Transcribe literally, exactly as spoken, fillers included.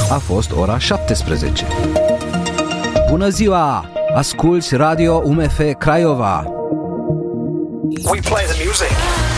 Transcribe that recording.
a fost ora șaptesprezece. Bună ziua! Asculți Radio U M F Craiova! We play the music.